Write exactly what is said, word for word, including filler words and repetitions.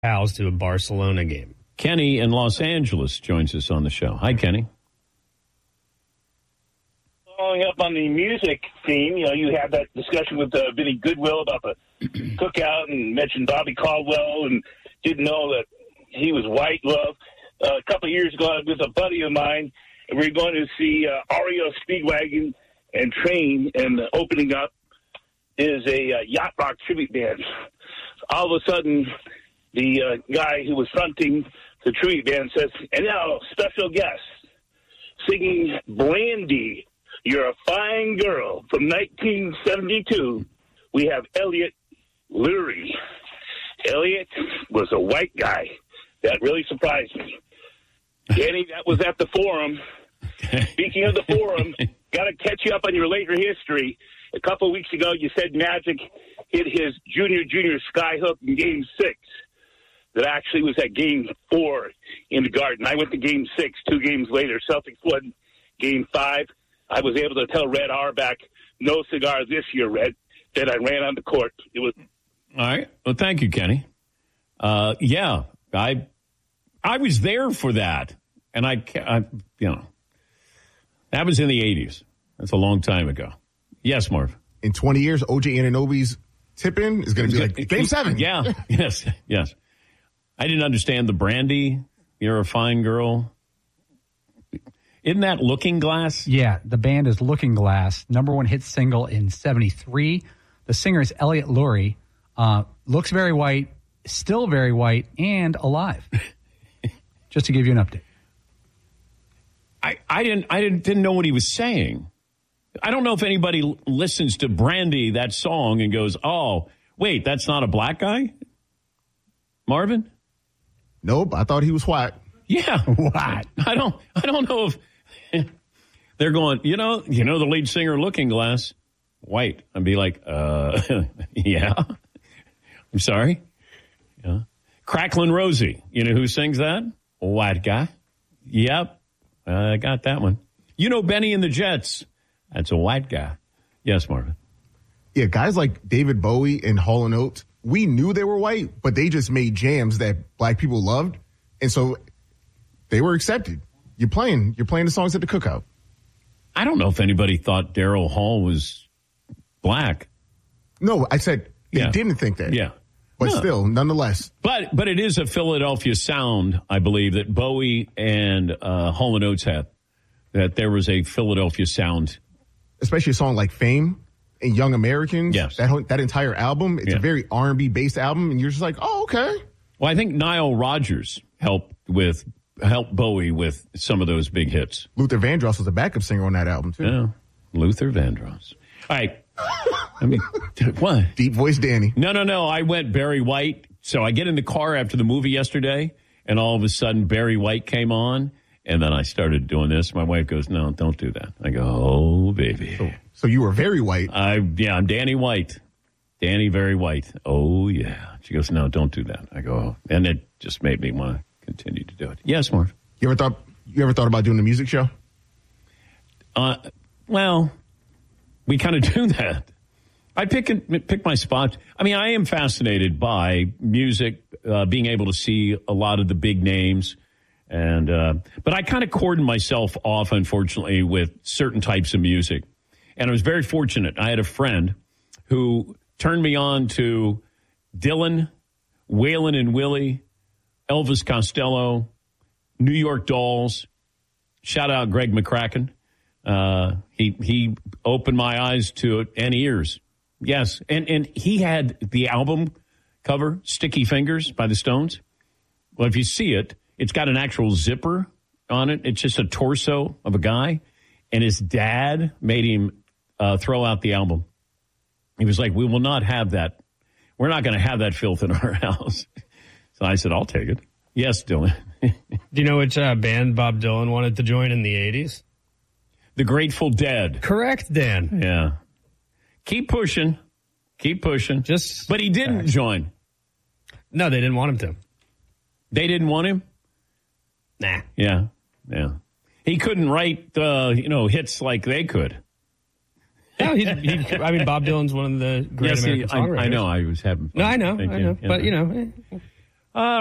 Pals to a Barcelona game. Kenny in Los Angeles joins us on the show. Hi, Kenny. Following up on the music theme, you know, you had that discussion with uh, Vinny Goodwill about the cookout and mentioned Bobby Caldwell and didn't know that he was white. Well, uh, a couple of years ago, I was with a buddy of mine, and we were going to see uh, R E O Speedwagon and Train, and uh, opening up is a uh, yacht rock tribute band. All of a sudden, the uh, guy who was fronting the tribute band says, and now, special guest, singing Brandy, You're a Fine Girl, from nineteen seventy-two, we have Elliot Lurie. Elliot was a white guy. That really surprised me. Danny, that was at the Forum. Speaking of the Forum, got to catch you up on your later history. A couple of weeks ago, you said Magic hit his junior, junior skyhook in Game six. That actually was at Game four in the Garden. I went to Game six, two games later. Celtics won Game five. I was able to tell Red Auerbach, no cigar this year, Red, that I ran on the court. It was all right. Well, thank you, Kenny. Uh, yeah, I I was there for that, and I, I, you know, that was in the eighties. That's a long time ago. Yes, Marv. In twenty years, O J Anunoby's tip-in is going to be like Game seven. Yeah, yes, yes. I didn't understand the Brandy. You're a Fine Girl. Isn't that Looking Glass? Yeah, the band is Looking Glass. Number one hit single in seventy-three. The singer is Elliot Lurie. Uh, looks very white, still very white, and alive. Just to give you an update. I, I didn't I didn't didn't know what he was saying. I don't know if anybody l- listens to Brandy, that song, and goes, "Oh, wait, that's not a black guy?" Marvin? Nope, I thought he was white. Yeah, what? I don't I don't know if they're going, you know, you know the lead singer Looking Glass, white. I'd be like, uh, yeah. I'm sorry. Yeah. Cracklin' Rosie, you know who sings that? White guy. Yep. I uh, got that one. You know Benny and the Jets. That's a white guy. Yes, Marvin. Yeah, guys like David Bowie and Hall and Oates, we knew they were white, but they just made jams that black people loved. And so they were accepted. You're playing, you're playing the songs at the cookout. I don't know if anybody thought Daryl Hall was black. No, I said they yeah. didn't think that. Yeah. But no. still, nonetheless. But but it is a Philadelphia sound, I believe, that Bowie and uh, Hall and Oates had. That there was a Philadelphia sound. Especially a song like Fame and Young Americans. Yes. That, whole, that entire album, it's yeah. a very R and B based album, and you're just like, oh, okay. Well, I think Nile Rodgers helped with helped Bowie with some of those big hits. Luther Vandross was a backup singer on that album, too. Yeah, Luther Vandross. All right. I mean, what? Deep voice Danny. No, no, no. I went Barry White. So I get in the car after the movie yesterday, and all of a sudden Barry White came on, and then I started doing this. My wife goes, no, don't do that. I go, oh, baby. So, so you were very white. I Yeah, I'm Danny White. Danny Very White. Oh, yeah. She goes, no, don't do that. I go, oh. And it just made me want to continue to do it. Yes, Marv. You ever thought you ever thought about doing a music show? Uh, well, we kind of do that. I pick and pick my spot. I mean, I am fascinated by music, uh, being able to see a lot of the big names, and uh, but I kind of cordon myself off, unfortunately, with certain types of music. And I was very fortunate. I had a friend who turned me on to Dylan, Waylon and Willie, Elvis Costello, New York Dolls. Shout out Greg McCracken. Uh, he he opened my eyes to it and ears. Yes, and, and he had the album cover, Sticky Fingers by the Stones. Well, if you see it, it's got an actual zipper on it. It's just a torso of a guy, and his dad made him uh, throw out the album. He was like, we will not have that. We're not going to have that filth in our house. So I said, I'll take it. Yes, Dylan. Do you know which uh, band Bob Dylan wanted to join in the eighties? The Grateful Dead. Correct, Dan. Yeah. Keep pushing. Keep pushing. Just, but he didn't uh, join. No, they didn't want him to. They didn't want him? Nah. Yeah. Yeah. He couldn't write, uh, you know, hits like they could. No, he, he, I mean, Bob Dylan's one of the great yes, American he, songwriters. I, I know. I was having fun. No, I know. I know. Yeah, but, you know. Uh,